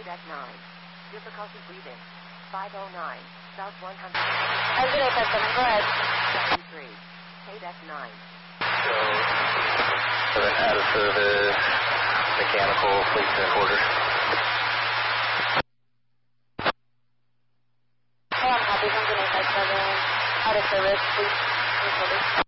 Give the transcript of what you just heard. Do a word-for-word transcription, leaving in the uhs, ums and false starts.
Deck nine. Difficulty breathing. five oh nine. South one hundred. Engine eight five seven, go ahead. seventy-three. Deck nine. So, seven out of service, mechanical, fleet in order. Hey, I'm happy. Engine eight five seven, out of service, please.